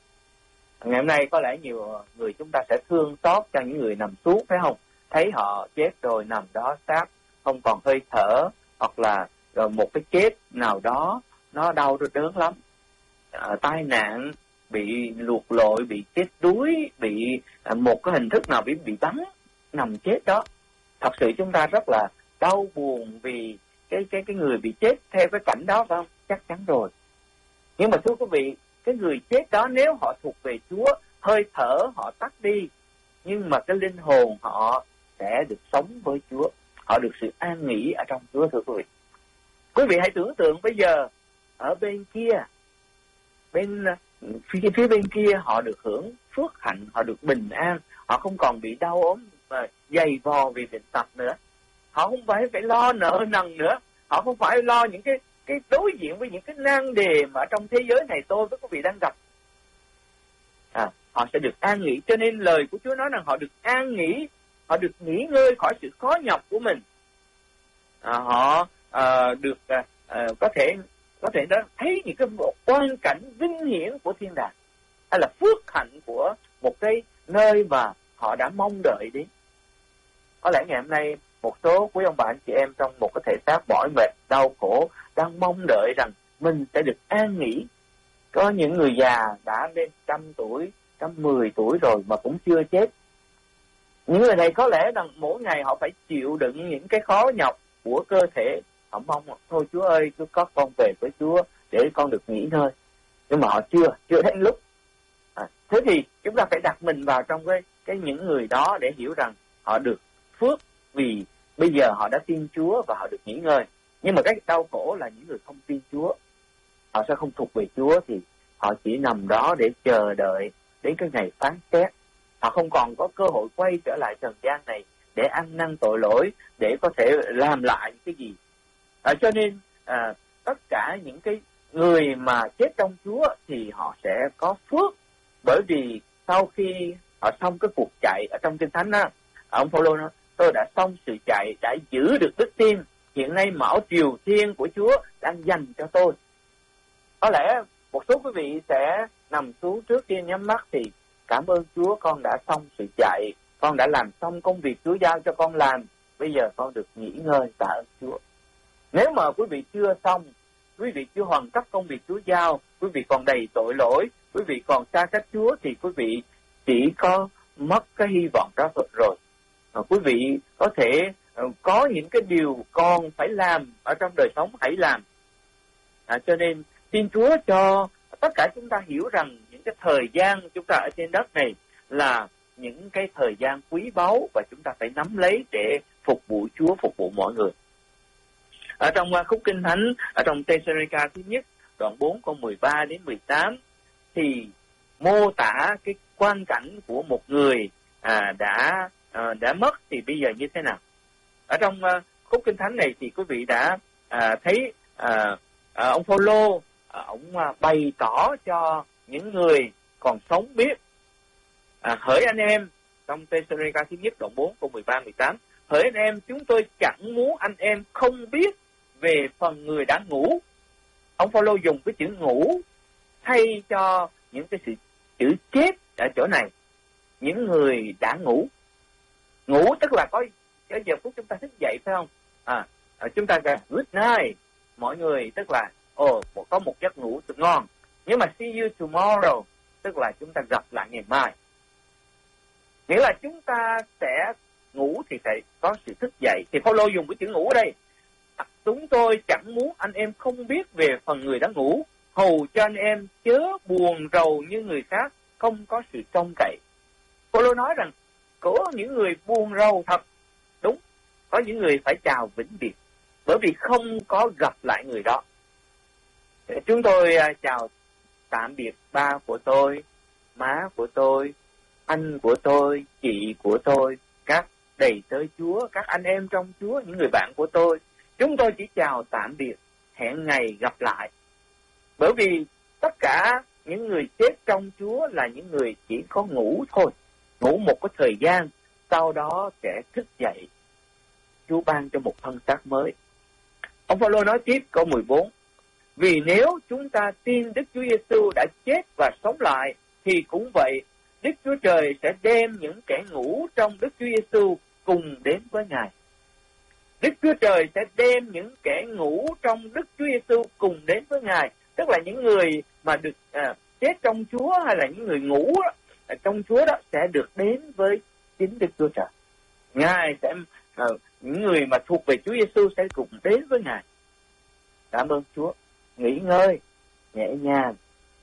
Ngày hôm nay có lẽ nhiều người chúng ta sẽ thương xót cho những người nằm xuống, phải không? Thấy họ chết rồi nằm đó xác không còn hơi thở, hoặc là rồi một cái chết nào đó nó đau đớn lắm, à, tai nạn, bị luộc lội, bị chết đuối, bị à, một cái hình thức nào bị bị bắn, nằm chết đó. Thật sự chúng ta rất là đau buồn vì cái cái cái người bị chết theo cái cảnh đó, phải không? Chắc chắn rồi. Nhưng mà thưa quý vị, cái người chết đó nếu họ thuộc về Chúa, hơi thở họ tắt đi, nhưng mà cái linh hồn họ sẽ được sống với Chúa, họ được sự an nghỉ ở trong Chúa thưa quý vị. Quý vị hãy tưởng tượng bây giờ ở bên kia, bên phía, phía bên kia họ được hưởng phước hạnh, họ được bình an, họ không còn bị đau ốm và dày vò vì bệnh tật nữa, họ không phải phải lo nợ nần nữa, họ không phải lo những cái cái đối diện với những cái nan đề mà trong thế giới này tôi với quý vị đang gặp. À, họ sẽ được an nghỉ. Cho nên lời của Chúa nói rằng họ được an nghỉ, họ được nghỉ ngơi khỏi sự khó nhọc của mình. À, họ à, được à, à, có thể có thể đó thấy những cái quan cảnh vinh hiển của thiên đàng, hay là phước hạnh của một cái nơi mà họ đã mong đợi đến. Có lẽ ngày hôm nay một số quý ông bà anh chị em trong một cái thể xác mỏi mệt, đau khổ đang mong đợi rằng mình sẽ được an nghỉ. Có những người già đã lên trăm tuổi, trăm mười tuổi rồi mà cũng chưa chết. Những người này có lẽ rằng mỗi ngày họ phải chịu đựng những cái khó nhọc của cơ thể. Họ mong thôi Chúa ơi, cứ có con về với Chúa để con được nghỉ ngơi. Nhưng mà họ chưa, chưa đến lúc. À, thế thì chúng ta phải đặt mình vào trong cái, cái những người đó để hiểu rằng họ được phước vì bây giờ họ đã tin Chúa và họ được nghỉ ngơi. Nhưng mà cái đau khổ là những người không tin Chúa, họ sẽ không thuộc về Chúa, thì họ chỉ nằm đó để chờ đợi đến cái ngày phán xét. Họ không còn có cơ hội quay trở lại trần gian này để ăn năn tội lỗi, để có thể làm lại những cái gì. À, cho nên à, tất cả những cái người mà chết trong Chúa thì họ sẽ có phước, bởi vì sau khi họ xong cái cuộc chạy ở trong Kinh Thánh á, ông Phaolô nói tôi đã xong sự chạy, đã giữ được đức tin, hiện nay mão triều thiên của Chúa đang dành cho tôi. Có lẽ một số quý vị sẽ nằm xuống trước kia nhắm mắt thì cảm ơn Chúa, con đã xong sự chạy, con đã làm xong công việc Chúa giao cho con làm, bây giờ con được nghỉ ngơi, tạ ơn Chúa. Nếu mà quý vị chưa xong, quý vị chưa hoàn tất công việc Chúa giao, quý vị còn đầy tội lỗi, quý vị còn xa cách Chúa, thì quý vị chỉ có mất cái hy vọng đó rồi. À, quý vị có thể uh, có những cái điều còn phải làm ở trong đời sống, hãy làm. À, cho nên xin Chúa cho tất cả chúng ta hiểu rằng những cái thời gian chúng ta ở trên đất này là những cái thời gian quý báu và chúng ta phải nắm lấy để phục vụ Chúa, phục vụ mọi người. Ở trong uh, khúc Kinh Thánh, ở trong Thessalonica thứ nhất, đoạn bốn câu mười ba đến mười tám thì mô tả cái quan cảnh của một người à, đã à, đã mất thì bây giờ như thế nào. Ở trong à, khúc kinh thánh này thì quý vị đã à, thấy à, à, ông Phaolô à, ông à, bày tỏ cho những người còn sống biết à, hỡi anh em, trong Tê-sơ-lô-ni-ca thứ nhất đoạn bốn câu mười ba mười tám, hỡi anh em, chúng tôi chẳng muốn anh em không biết về phần người đã ngủ. Ông Phaolô dùng cái chữ ngủ thay cho những cái sự chữ chết ở chỗ này. Những người đã ngủ. Ngủ tức là có cái giờ phút chúng ta thức dậy phải không? À, chúng ta gọi good night mọi người, tức là ồ oh, có một giấc ngủ thật ngon. Nhưng mà see you tomorrow tức là chúng ta gặp lại ngày mai. Nghĩa là chúng ta sẽ ngủ thì phải có sự thức dậy. Thì Phaolô dùng cái chữ ngủ ở đây. Chúng tôi chẳng muốn anh em không biết về phần người đã ngủ, hầu cho anh em chớ buồn rầu như người khác, không có sự trông cậy. Phaolô nói rằng có những người buồn rầu thật, đúng, có những người phải chào vĩnh biệt, bởi vì không có gặp lại người đó. Chúng tôi chào tạm biệt ba của tôi, má của tôi, anh của tôi, chị của tôi, các đầy tớ Chúa, các anh em trong Chúa, những người bạn của tôi. Chúng tôi chỉ chào tạm biệt, hẹn ngày gặp lại. Bởi vì tất cả những người chết trong Chúa là những người chỉ có ngủ thôi, ngủ một cái thời gian, sau đó sẽ thức dậy. Chúa ban cho một thân xác mới. Ông Phaolô nói tiếp câu mười bốn, vì nếu chúng ta tin Đức Chúa Giêsu đã chết và sống lại, thì cũng vậy, Đức Chúa Trời sẽ đem những kẻ ngủ trong Đức Chúa Giêsu cùng đến với Ngài. Đức Chúa Trời sẽ đem những kẻ ngủ trong Đức Chúa Giêsu cùng đến với Ngài. Tức là những người mà được à, chết trong Chúa hay là những người ngủ đó, ở trong Chúa đó sẽ được đến với chính Đức Chúa Trời. Ngài sẽ à, những người mà thuộc về Chúa Giêsu sẽ cùng đến với Ngài. Cảm ơn Chúa. Nghỉ ngơi nhẹ nhàng.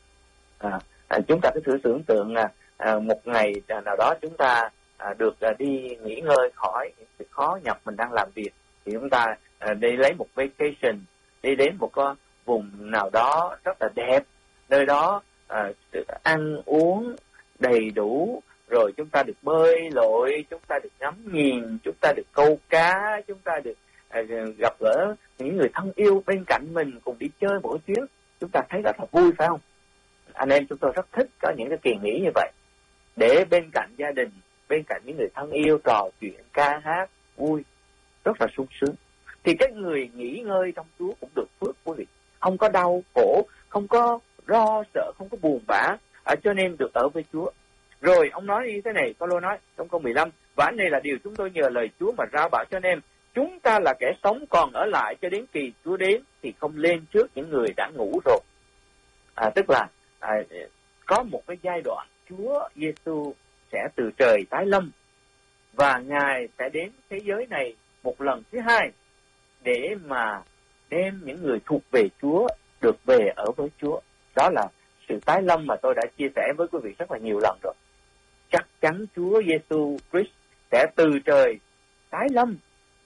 À, à, chúng ta cứ thử tưởng tượng là à, một ngày nào đó chúng ta à, được à, đi nghỉ ngơi khỏi những sự khó nhọc mình đang làm việc, thì chúng ta à, đi lấy một vacation, đi đến một cái vùng nào đó rất là đẹp, nơi đó à, ăn uống đầy đủ, rồi chúng ta được bơi lội, chúng ta được ngắm nhìn, chúng ta được câu cá, chúng ta được à, gặp gỡ những người thân yêu bên cạnh mình, cùng đi chơi mỗi chuyến, chúng ta thấy rất là vui phải không? Anh em chúng tôi rất thích có những cái kỳ nghỉ như vậy, để bên cạnh gia đình, bên cạnh những người thân yêu trò chuyện, ca hát, vui, rất là sung sướng. Thì cái người nghỉ ngơi trong Chúa cũng được phước quý vị, không có đau khổ, không có lo sợ, không có buồn bã, à, cho nên được ở với Chúa. Rồi ông nói như thế này, Phaolô nói trong câu mười lăm, và anh này là điều chúng tôi nhờ lời Chúa mà rao bảo cho anh em, chúng ta là kẻ sống còn ở lại cho đến kỳ Chúa đến, thì không lên trước những người đã ngủ rồi. À, tức là à, có một cái giai đoạn Chúa Giêsu sẽ từ trời tái lâm, và Ngài sẽ đến thế giới này một lần thứ hai để mà đem những người thuộc về Chúa được về ở với Chúa. Đó là sự tái lâm mà tôi đã chia sẻ với quý vị rất là nhiều lần rồi. Chắc chắn Chúa Giêsu Christ sẽ từ trời tái lâm,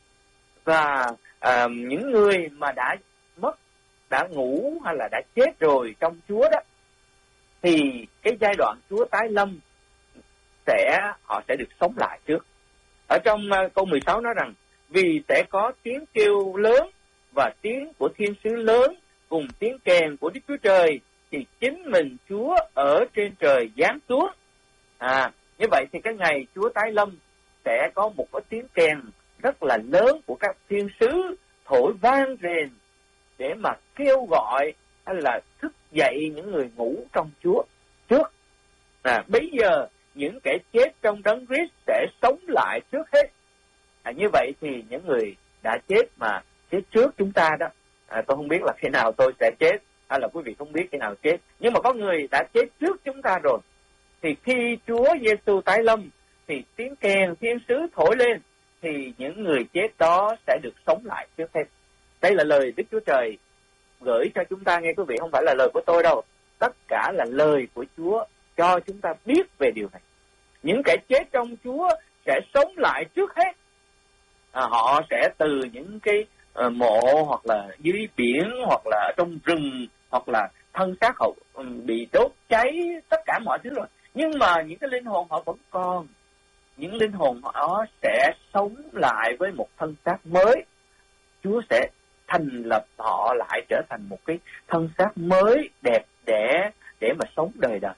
và à, những người mà đã mất, đã ngủ hay là đã chết rồi trong Chúa đó, thì cái giai đoạn Chúa tái lâm sẽ họ sẽ được sống lại trước. Ở trong uh, câu mười sáu nói rằng, vì sẽ có tiếng kêu lớn và tiếng của thiên sứ lớn cùng tiếng kèn của Đức Chúa Trời, thì chính mình Chúa ở trên trời giáng xuống. À, như vậy thì cái ngày Chúa tái lâm sẽ có một cái tiếng kèn rất là lớn của các thiên sứ thổi vang rền để mà kêu gọi hay là thức dậy những người ngủ trong Chúa trước. À, bây giờ những kẻ chết trong Đấng Christ sẽ sống lại trước hết. À, như vậy thì những người đã chết mà chết trước chúng ta đó, à, tôi không biết là khi nào tôi sẽ chết, hay là quý vị không biết khi nào chết, nhưng mà có người đã chết trước chúng ta rồi. Thì khi Chúa Giêsu tái lâm, thì tiếng kèn thiên sứ thổi lên, thì những người chết đó sẽ được sống lại trước hết. Đây là lời Đức Chúa Trời gửi cho chúng ta nghe quý vị, không phải là lời của tôi đâu. Tất cả là lời của Chúa cho chúng ta biết về điều này. Những kẻ chết trong Chúa sẽ sống lại trước hết. À, họ sẽ từ những cái uh, mộ, hoặc là dưới biển, hoặc là trong rừng hoặc là thân xác họ bị đốt cháy, tất cả mọi thứ rồi. Nhưng mà những cái linh hồn họ vẫn còn. Những linh hồn họ sẽ sống lại với một thân xác mới. Chúa sẽ thành lập họ lại trở thành một cái thân xác mới đẹp đẽ để mà sống đời đời.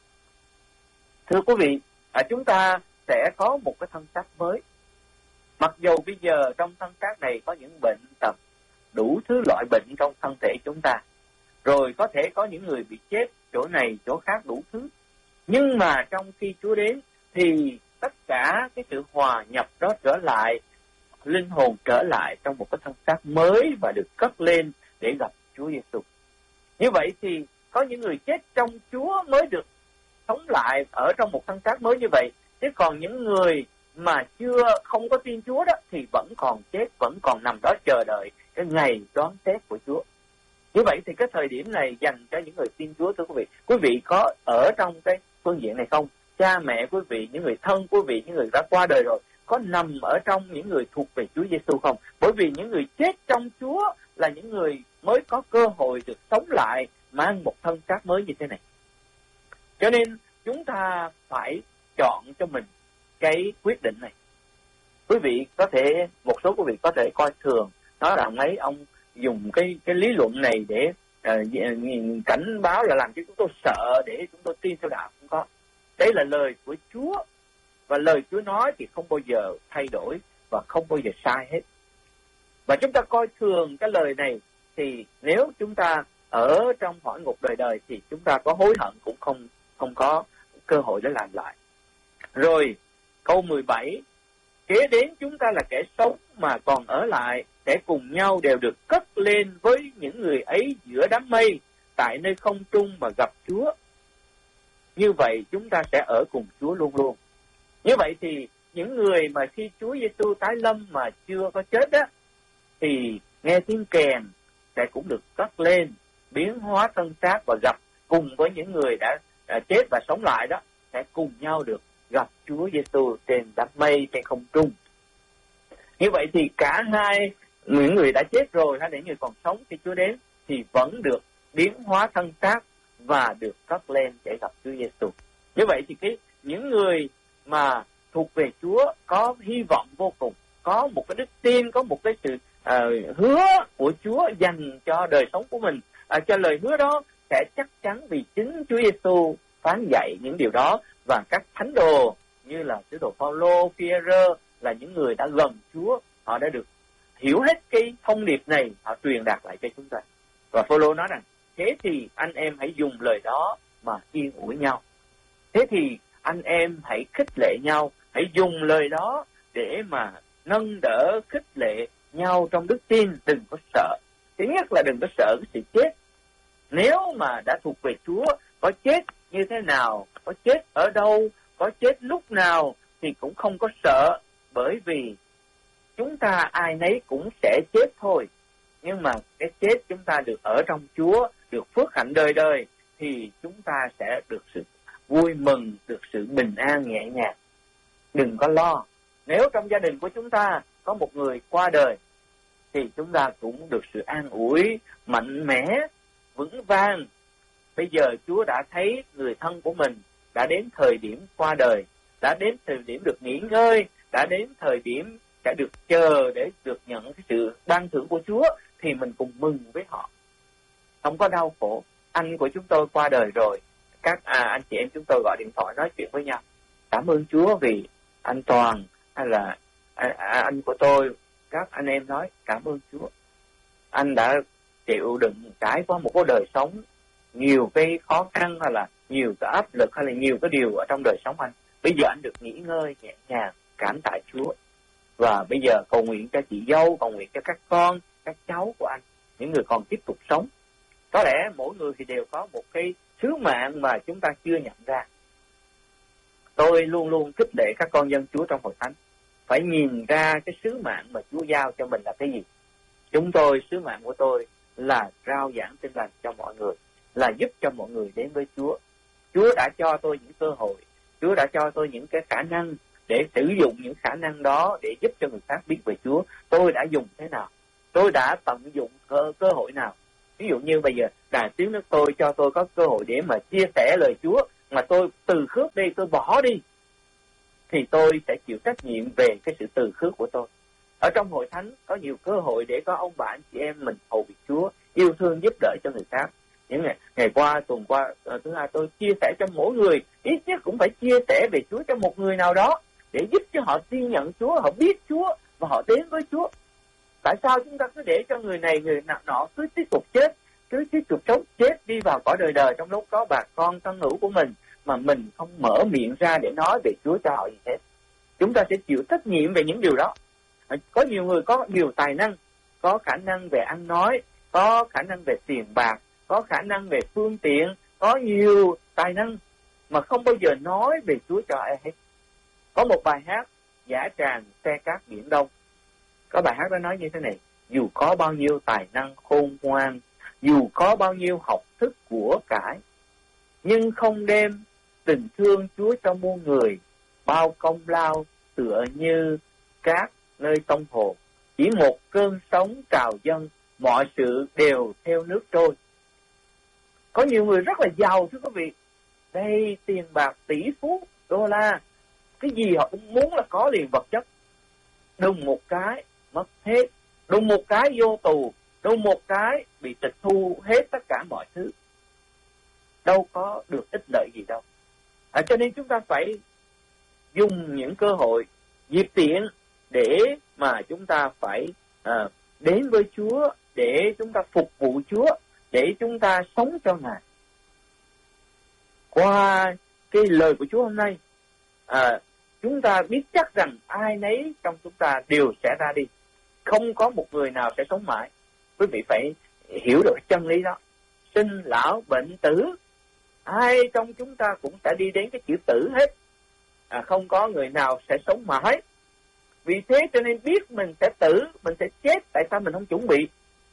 Thưa quý vị, à, chúng ta sẽ có một cái thân xác mới. Mặc dù bây giờ trong thân xác này có những bệnh tật, đủ thứ loại bệnh trong thân thể chúng ta. Rồi có thể có những người bị chết chỗ này, chỗ khác đủ thứ. Nhưng mà trong khi Chúa đến thì tất cả cái sự hòa nhập đó trở lại, linh hồn trở lại trong một cái thân xác mới và được cất lên để gặp Chúa Giêsu. Như vậy thì có những người chết trong Chúa mới được sống lại ở trong một thân xác mới như vậy. Chứ còn những người mà chưa không có tin Chúa đó thì vẫn còn chết, vẫn còn nằm đó chờ đợi cái ngày đón xét của Chúa. Như vậy thì cái thời điểm này dành cho những người tin Chúa, thưa quý vị. Quý vị có ở trong cái phương diện này không? Cha mẹ quý vị, những người thân quý vị, những người đã qua đời rồi, có nằm ở trong những người thuộc về Chúa Giêsu không? Bởi vì những người chết trong Chúa là những người mới có cơ hội được sống lại, mang một thân xác mới như thế này. Cho nên chúng ta phải chọn cho mình cái quyết định này. Quý vị có thể, một số quý vị có thể coi thường, nói là mấy ông dùng cái cái lý luận này để uh, cảnh báo là làm cho chúng tôi sợ để chúng tôi tin theo đạo. Không có. Đấy là lời của Chúa. Và lời Chúa nói thì không bao giờ thay đổi và không bao giờ sai hết. Và chúng ta coi thường cái lời này thì nếu chúng ta ở trong hỏa ngục đời đời thì chúng ta có hối hận cũng không không có cơ hội để làm lại. Rồi câu mười bảy, kế đến chúng ta là kẻ sống mà còn ở lại để cùng nhau đều được cất lên với những người ấy giữa đám mây tại nơi không trung mà gặp Chúa. Như vậy chúng ta sẽ ở cùng Chúa luôn luôn. Như vậy thì những người mà khi Chúa Giêsu tái lâm mà chưa có chết á, thì nghe tiếng kèn sẽ cũng được cất lên, biến hóa thân xác và gặp cùng với những người đã, đã chết và sống lại đó, sẽ cùng nhau được gặp Chúa Giêsu trên đám mây trên không trung. Như vậy thì cả hai, những người đã chết rồi hay những người còn sống khi Chúa đến thì vẫn được biến hóa thân xác và được cất lên để gặp Chúa Giêsu. Như vậy thì cái những người mà thuộc về Chúa có hy vọng vô cùng, có một cái đức tin, có một cái sự uh, hứa của Chúa dành cho đời sống của mình, uh, cho lời hứa đó sẽ chắc chắn vì chính Chúa Giêsu phán dạy những điều đó. Và các thánh đồ như là sứ đồ Phaolô, Phi-e-rơ là những người đã gần Chúa, họ đã được hiểu hết cái thông điệp này, họ truyền đạt lại cho chúng ta. Và Phaolô nói rằng thế thì anh em hãy dùng lời đó mà yên ủi nhau. Thế thì anh em hãy khích lệ nhau, hãy dùng lời đó để mà nâng đỡ, khích lệ nhau trong đức tin, đừng có sợ. Thứ nhất là đừng có sợ cái sự chết. Nếu mà đã thuộc về Chúa, có chết như thế nào, có chết ở đâu, có chết lúc nào thì cũng không có sợ, bởi vì chúng ta ai nấy cũng sẽ chết thôi. Nhưng mà cái chết chúng ta được ở trong Chúa, được phước hạnh đời đời, thì chúng ta sẽ được sự vui mừng, được sự bình an nhẹ nhàng. Đừng có lo. Nếu trong gia đình của chúng ta có một người qua đời, thì chúng ta cũng được sự an ủi, mạnh mẽ, vững vàng. Bây giờ Chúa đã thấy người thân của mình đã đến thời điểm qua đời, đã đến thời điểm được nghỉ ngơi, đã đến thời điểm sẽ được chờ để được nhận cái sự ban thưởng của Chúa, thì mình cùng mừng với họ. Không có đau khổ. Anh của chúng tôi qua đời rồi, các à, anh chị em chúng tôi gọi điện thoại nói chuyện với nhau. Cảm ơn Chúa vì anh Toàn hay là à, à, anh của tôi, các anh em nói cảm ơn Chúa. Anh đã chịu đựng trải qua một cái đời sống nhiều cái khó khăn hay là nhiều cái áp lực hay là nhiều cái điều ở trong đời sống anh. Bây giờ anh được nghỉ ngơi nhẹ nhàng, cảm tạ Chúa. Và bây giờ cầu nguyện cho chị dâu, cầu nguyện cho các con, các cháu của anh, những người còn tiếp tục sống. Có lẽ mỗi người thì đều có một cái sứ mạng mà chúng ta chưa nhận ra. Tôi luôn luôn khích lệ các con dân Chúa trong hội thánh phải nhìn ra cái sứ mạng mà Chúa giao cho mình là cái gì. Chúng tôi, sứ mạng của tôi là rao giảng tin lành cho mọi người, là giúp cho mọi người đến với Chúa. Chúa đã cho tôi những cơ hội, Chúa đã cho tôi những cái khả năng để sử dụng những khả năng đó để giúp cho người khác biết về Chúa. Tôi đã dùng thế nào? Tôi đã tận dụng cơ, cơ hội nào? Ví dụ như bây giờ Đài Tiếng Nước Tôi cho tôi có cơ hội để mà chia sẻ lời Chúa, mà tôi từ khước đi, tôi bỏ đi, thì tôi sẽ chịu trách nhiệm về cái sự từ khước của tôi. Ở trong hội thánh có nhiều cơ hội để có ông bà anh chị em mình hầu việc Chúa, yêu thương giúp đỡ cho người khác. Những ngày, ngày qua, tuần qua, thứ hai tôi chia sẻ cho mỗi người, ít nhất cũng phải chia sẻ về Chúa cho một người nào đó, để giúp cho họ tin nhận Chúa, họ biết Chúa và họ đến với Chúa. Tại sao chúng ta cứ để cho người này người nọ cứ tiếp tục chết, cứ tiếp tục sống chết đi vào cõi đời đời, trong lúc có bà con thân hữu của mình mà mình không mở miệng ra để nói về Chúa cho họ gì hết? Chúng ta sẽ chịu trách nhiệm về những điều đó. Có nhiều người có nhiều tài năng, có khả năng về ăn nói, có khả năng về tiền bạc, có khả năng về phương tiện, có nhiều tài năng mà không bao giờ nói về Chúa cho ai hết. Có một bài hát Dã Tràng Xe Cát Biển Đông, có bài hát đó nói như thế này: dù có bao nhiêu tài năng khôn ngoan, dù có bao nhiêu học thức của cải, nhưng không đem tình thương Chúa cho muôn người, bao công lao tựa như cát nơi sông hồ, chỉ một cơn sóng trào dâng, mọi sự đều theo nước trôi. Có nhiều người rất là giàu thưa quý vị, đây tiền bạc tỷ phú đô la, cái gì họ cũng muốn là có liền vật chất, đùng một cái mất hết, đùng một cái vô tù, đùng một cái bị tịch thu hết tất cả mọi thứ, đâu có được ích lợi gì đâu. À, cho nên chúng ta phải dùng những cơ hội dịp tiện để mà chúng ta phải à, đến với Chúa, để chúng ta phục vụ Chúa, để chúng ta sống cho Ngài. Qua cái lời của Chúa hôm nay, à, chúng ta biết chắc rằng ai nấy trong chúng ta đều sẽ ra đi, không có một người nào sẽ sống mãi. Quý vị phải hiểu được chân lý đó. Sinh lão bệnh tử, ai trong chúng ta cũng sẽ đi đến cái chữ tử hết, à, không có người nào sẽ sống mãi. Vì thế cho nên biết mình sẽ tử, mình sẽ chết, tại sao mình không chuẩn bị?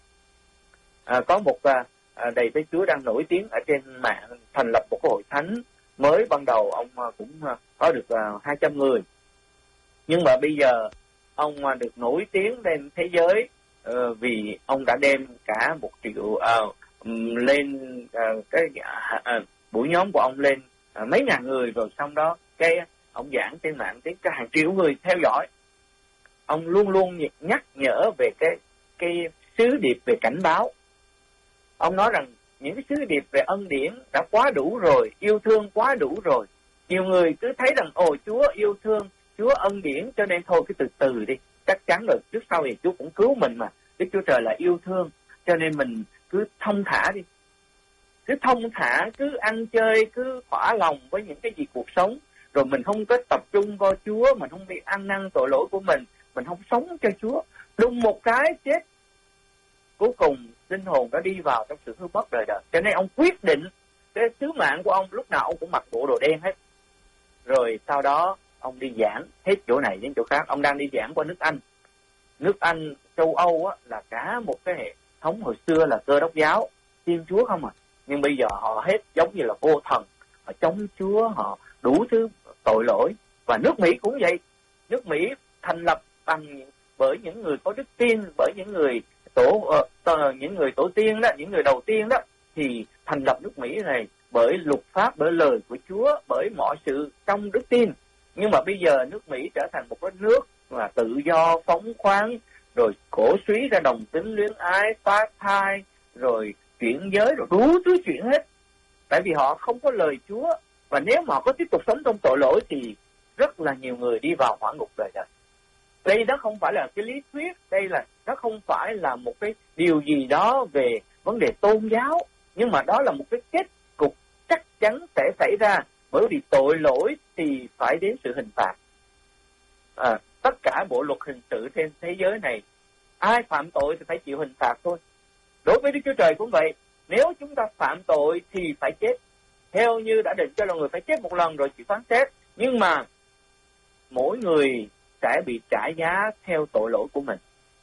À, có một à, đầy tớ Chúa đang nổi tiếng ở trên mạng, thành lập một cái hội thánh mới. Ban đầu ông cũng có được uh, hai trăm người, nhưng mà bây giờ ông được nổi tiếng lên thế giới uh, vì ông đã đem cả một triệu uh, lên uh, cái uh, buổi nhóm của ông lên uh, mấy ngàn người, rồi xong đó cái ông giảng trên mạng tới cả hàng triệu người theo dõi. Ông luôn luôn nhắc nhở về cái cái sứ điệp về cảnh báo. Ông nói rằng những cái sứ điệp về ân điển đã quá đủ rồi, yêu thương quá đủ rồi. Nhiều người cứ thấy rằng ồ Chúa yêu thương, Chúa ân điển, cho nên thôi cứ từ từ đi, chắc chắn rồi trước sau thì Chúa cũng cứu mình mà. Đức Chúa Trời là yêu thương, cho nên mình cứ thông thả đi, cứ thông thả, cứ ăn chơi, cứ thỏa lòng với những cái gì cuộc sống, rồi mình không có tập trung vào Chúa, mình không biết ăn năn tội lỗi của mình, mình không sống cho Chúa, đùng một cái chết, cuối cùng linh hồn đã đi vào trong sự hư mất đời đời. Cho nên ông quyết định cái sứ mạng của ông, lúc nào ông cũng mặc bộ đồ đen hết. Rồi sau đó ông đi giảng hết chỗ này đến chỗ khác. Ông đang đi giảng qua nước Anh. Nước Anh, châu Âu á, là cả một cái hệ thống hồi xưa là Cơ Đốc giáo, tin Chúa không à. Nhưng bây giờ họ hết giống như là vô thần, họ chống Chúa, họ đủ thứ tội lỗi. Và nước Mỹ cũng vậy. Nước Mỹ thành lập bằng bởi những người có đức tin, bởi những người tổ uh, những người tổ tiên đó, những người đầu tiên đó, thì thành lập nước Mỹ này bởi luật pháp, bởi lời của Chúa, bởi mọi sự trong đức tin. Nhưng mà bây giờ nước Mỹ trở thành một cái nước mà tự do phóng khoáng, rồi cổ suý ra đồng tính luyến ái, phá thai, rồi chuyển giới, rồi đủ thứ chuyện hết. Tại vì họ không có lời Chúa, và nếu mà họ có tiếp tục sống trong tội lỗi thì rất là nhiều người đi vào hỏa ngục đời đời. Đây đó không phải là cái lý thuyết, đây là nó không phải là một cái điều gì đó về vấn đề tôn giáo, nhưng mà đó là một cái kết cục chắc chắn sẽ xảy ra, bởi vì tội lỗi thì phải đến sự hình phạt. À, tất cả bộ luật hình sự trên thế giới này, ai phạm tội thì phải chịu hình phạt thôi. Đối với Đức Chúa Trời cũng vậy, nếu chúng ta phạm tội thì phải chết, theo như đã định cho là người phải chết một lần rồi chịu phán xét. Nhưng mà mỗi người sẽ bị trả giá theo tội lỗi của mình.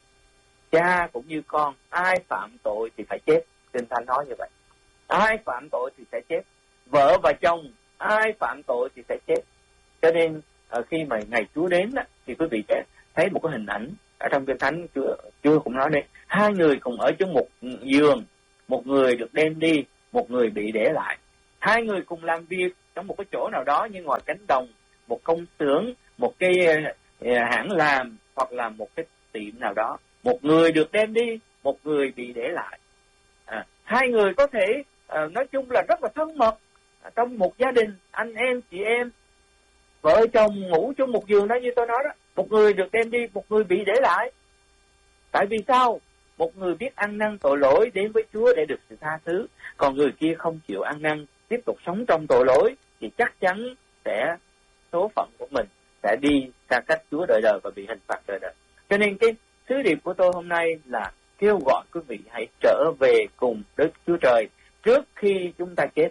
Cha cũng như con, ai phạm tội thì phải chết. Kinh Thánh nói như vậy. Ai phạm tội thì sẽ chết. Vợ và chồng, ai phạm tội thì sẽ chết. Cho nên khi mà ngày Chúa đến đó, thì quý vị sẽ thấy một cái hình ảnh ở trong Kinh Thánh. Chúa, Chúa cũng nói đây, hai người cùng ở chung một giường, một người được đem đi, một người bị để lại. Hai người cùng làm việc trong một cái chỗ nào đó như ngoài cánh đồng, một công xưởng, một cái hãng làm hoặc là một cái tiệm nào đó. Một người được đem đi, một người bị để lại. À, hai người có thể à, nói chung là rất là thân mật à, trong một gia đình, anh em, chị em, vợ chồng ngủ chung một giường đó như tôi nói đó. Một người được đem đi, một người bị để lại. Tại vì sao? Một người biết ăn năn tội lỗi đến với Chúa để được sự tha thứ, còn người kia không chịu ăn năn, tiếp tục sống trong tội lỗi, thì chắc chắn sẽ số phận của mình sẽ đi xa cách Chúa đời đời và bị hình phạt đời đời. Cho nên cái sứ điệp của tôi hôm nay là kêu gọi quý vị hãy trở về cùng Đức Chúa Trời trước khi chúng ta chết.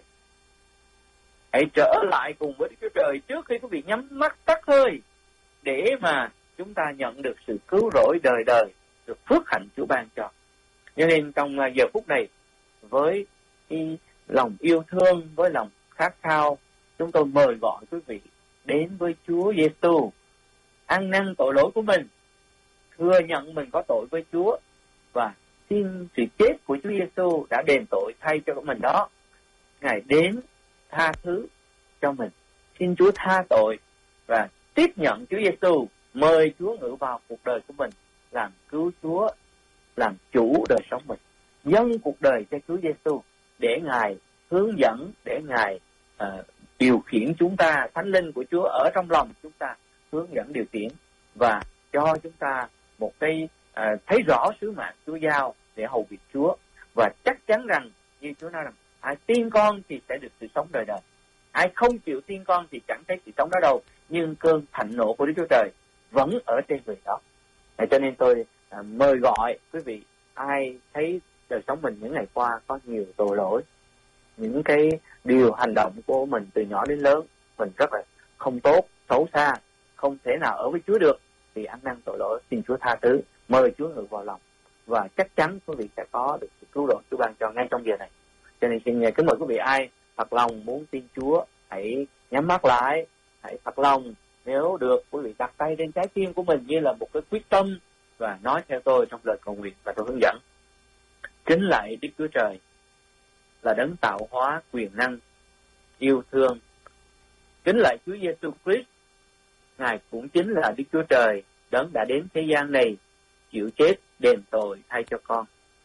Hãy trở lại cùng với Đức Chúa Trời trước khi quý vị nhắm mắt tắt hơi, để mà chúng ta nhận được sự cứu rỗi đời đời, được phước hạnh Chúa ban cho. Cho nên trong giờ phút này, với cái lòng yêu thương, với lòng khát khao, chúng tôi mời gọi quý vị đến với Chúa Giêsu, ăn năn tội lỗi của mình, thừa nhận mình có tội với Chúa và xin sự chết của Chúa Giêsu đã đền tội thay cho mình đó. Ngài đến tha thứ cho mình, xin Chúa tha tội và tiếp nhận Chúa Giêsu, mời Chúa ngự vào cuộc đời của mình, làm cứu Chúa, làm chủ đời sống mình, dâng cuộc đời cho Chúa Giêsu để Ngài hướng dẫn, để Ngài uh, điều khiển chúng ta. Thánh linh của Chúa ở trong lòng chúng ta, hướng dẫn điều khiển và cho chúng ta một cái uh, thấy rõ sứ mạng Chúa giao để hầu việc Chúa. Và chắc chắn rằng như Chúa nói rằng ai tin con thì sẽ được sự sống đời đời, ai không chịu tin con thì chẳng thấy sự sống đó đâu, nhưng cơn thạnh nộ của Đức Chúa Trời vẫn ở trên người đó. Để cho nên tôi à, mời gọi quý vị, ai thấy đời sống mình những ngày qua có nhiều tội lỗi, những cái điều hành động của mình từ nhỏ đến lớn mình rất là không tốt, xấu xa, không thể nào ở với Chúa được, thì ăn năn tội lỗi, xin Chúa tha thứ, mời Chúa ngự vào lòng và chắc chắn quý vị sẽ có được sự cứu độ Chúa ban cho ngay trong giờ này. Cho nên xin kính mời quý vị ai thật lòng muốn tin Chúa, hãy nhắm mắt lại, hãy thật lòng, nếu được quý vị đặt tay trên trái tim của mình như là một cái quyết tâm và nói theo tôi trong lời cầu nguyện và tôi hướng dẫn. Kính lạy Đức Chúa Trời là đấng tạo hóa quyền năng, yêu thương. Kính lạy Chúa Giêsu Christ, Ngài cũng chính là Đức Chúa Trời đấng đã đến thế gian này chịu chết đền tội thay cho con.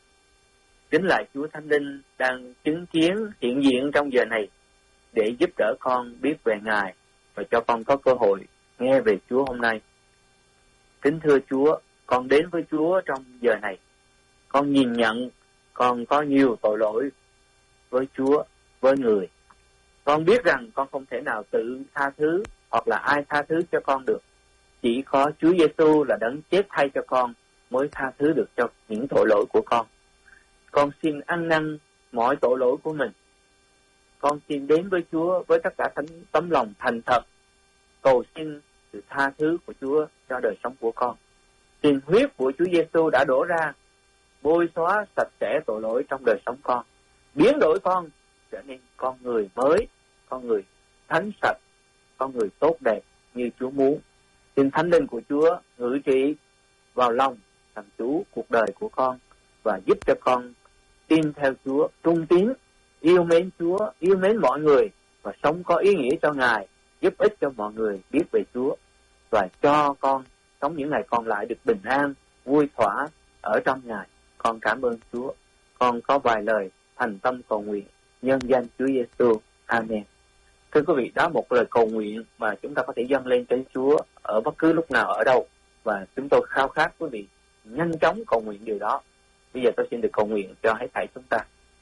Kính lạy Chúa Thánh Linh đang chứng kiến hiện diện trong giờ này để giúp đỡ con biết về Ngài và cho con có cơ hội nghe về Chúa hôm nay. Kính thưa Chúa, con đến với Chúa trong giờ này. Con nhìn nhận con có nhiều tội lỗi với Chúa, với người. Con biết rằng con không thể nào tự tha thứ hoặc là ai tha thứ cho con được. Chỉ có Chúa Giêsu là đấng chết thay cho con mới tha thứ được cho những tội lỗi của con. Con xin ăn năn mọi tội lỗi của mình. Con xin đến với Chúa với tất cả tấm, tấm lòng thành thật, cầu xin sự tha thứ của Chúa cho đời sống của con. Xin huyết của Chúa Giêsu đã đổ ra, bôi xóa sạch sẽ tội lỗi trong đời sống con, biến đổi con trở nên con người mới, con người thánh sạch, con người tốt đẹp như Chúa muốn. Xin Thánh Linh của Chúa ngự trị vào lòng, làm chủ cuộc đời của con và giúp cho con tin theo Chúa, trung tín, yêu mến Chúa, yêu mến mọi người và sống có ý nghĩa cho Ngài, giúp ích cho mọi người biết về Chúa và cho con sống những ngày còn lại được bình an, vui thỏa ở trong Ngài. Con cảm ơn Chúa. Con có vài lời thành tâm cầu nguyện nhân danh Chúa Giêsu. Amen. Thưa quý vị, đó một lời cầu nguyện mà chúng ta có thể dâng lên trên Chúa ở bất cứ lúc nào ở đâu, và chúng tôi khao khát quý vị nhanh chóng cầu nguyện điều đó. Bây giờ tôi xin được cầu nguyện cho hết thảy chúng ta.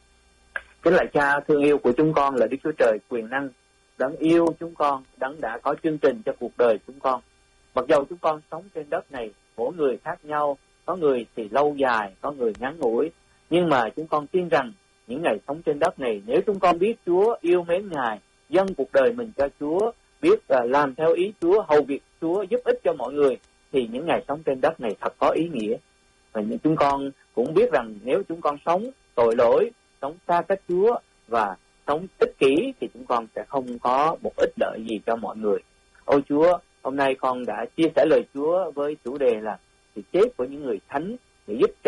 Kính lạy Cha thương yêu của chúng con là Đức Chúa Trời quyền năng, đấng yêu chúng con, đấng đã có chương trình cho cuộc đời chúng con. Mặc dầu chúng con sống trên đất này, mỗi người khác nhau, có người thì lâu dài, có người ngắn ngủi, nhưng mà chúng con tin rằng những ngày sống trên đất này, nếu chúng con biết Chúa, yêu mến Ngài, dâng cuộc đời mình cho Chúa, biết uh, làm theo ý Chúa, hầu việc Chúa, giúp ích cho mọi người, thì những ngày sống trên đất này thật có ý nghĩa. Và những chúng con cũng biết rằng nếu chúng con sống tội lỗi, sống xa cách Chúa và sống ích kỷ thì chúng con sẽ không có một ích lợi gì cho mọi người. Ôi Chúa, hôm nay con đã chia sẻ lời Chúa với chủ đề là sự chết của những người thánh để giúp cho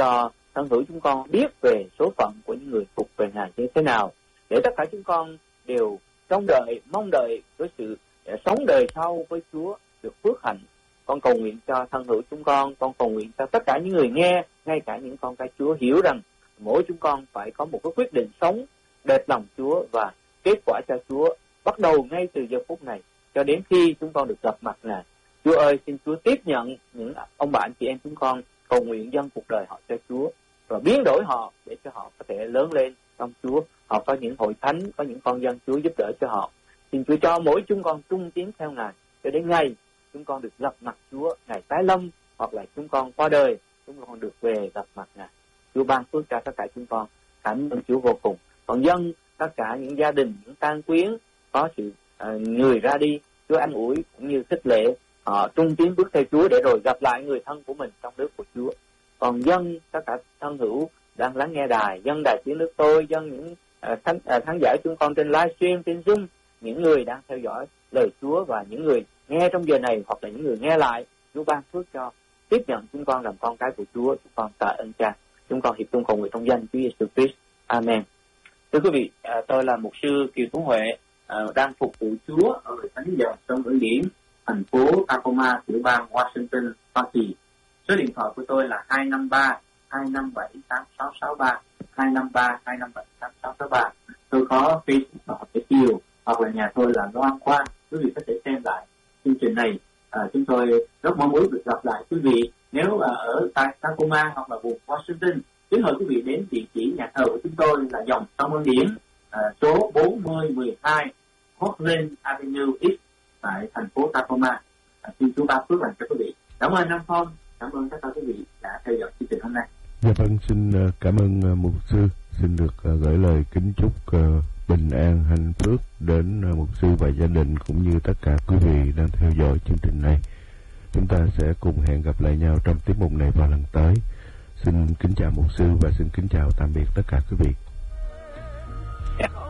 thân hữu chúng con biết về số phận của những người thuộc về Ngài như thế nào, để tất cả chúng con đều trông đợi, mong đợi với sự sống đời sau với Chúa được phước hạnh. Con cầu nguyện cho thân hữu chúng con, con cầu nguyện cho tất cả những người nghe, ngay cả những con cái Chúa, hiểu rằng mỗi chúng con phải có một cái quyết định sống đẹp lòng Chúa và kết quả cho Chúa, bắt đầu ngay từ giờ phút này cho đến khi chúng con được gặp mặt Ngài. Chúa ơi, xin Chúa tiếp nhận những ông bạn chị em chúng con, cầu nguyện dâng cuộc đời họ cho Chúa và biến đổi họ để cho họ có thể lớn lên trong Chúa. Họ có những hội thánh, có những con dân Chúa giúp đỡ cho họ. Xin Chúa cho mỗi chúng con trung tiến theo Ngài cho đến ngày chúng con được gặp mặt Chúa, Ngài tái lâm, hoặc là chúng con qua đời, chúng con được về gặp mặt Ngài. Chúa ban phước cho tất cả chúng con. Cảm ơn Chúa vô cùng. Còn dân tất cả những gia đình, những tang quyến có sự uh, người ra đi, Chúa an ủi cũng như khích lệ họ trung tiến bước theo Chúa để rồi gặp lại người thân của mình trong nước của Chúa. Còn dân tất cả thân hữu đang lắng nghe đài, dân đài tiếng nước tôi, dân những uh, khán, uh, khán giả chúng con trên livestream, trên Zoom, những người đang theo dõi lời Chúa và những người nghe trong giờ này hoặc là những người nghe lại, Chúa ban phước cho tiếp nhận chúng con làm con cái của Chúa. Chúng con tạ ơn Cha. Chúng con hiệp chung cầu nguyện trong danh Chúa Giêsu Christ. Amen. Thưa quý vị, à, tôi là mục sư Kiều Tuấn Huệ, à, đang phục vụ Chúa ở Thánh Dòng Sông Ấn Điển, thành phố Tacoma, tiểu bang Washington, Hoa Kỳ. Số điện thoại của tôi là hai năm ba hai năm bảy tám sáu sáu ba, hai năm ba hai năm bảy tám sáu sáu ba. Tôi có Facebook và học để Kiều, hoặc là nhà tôi là Loan Quang. Quý vị có thể xem lại chương trình này. À, chúng tôi rất mong muốn được gặp lại quý vị. Nếu à, ở tại Tacoma hoặc là vùng Washington, kính mời quý vị đến địa chỉ nhà thờ của chúng tôi là Dòng Sông Ân Điển, à, số bốn mươi mười hai Portland Avenue East tại thành phố Tacoma. À, xin Chúa ban phước lành cho quý vị. Cảm ơn Nam Phong, cảm ơn tất cả quý vị đã theo dõi chương trình hôm nay. Dạ vâng, xin cảm ơn mục sư, xin được gửi lời kính chúc bình an, hạnh phúc đến mục sư và gia đình cũng như tất cả quý vị đang theo dõi chương trình này. Chúng ta sẽ cùng hẹn gặp lại nhau trong tiết mục này vào lần tới. Xin kính chào mục sư và xin kính chào tạm biệt tất cả quý vị.